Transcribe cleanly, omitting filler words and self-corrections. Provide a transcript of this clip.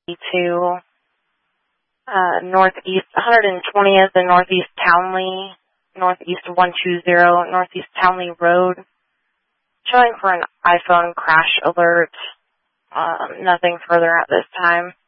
to Northeast 120th and Northeast Townley, Northeast 120, Northeast Townley Road. Showing for an iPhone crash alert. Nothing further at this time.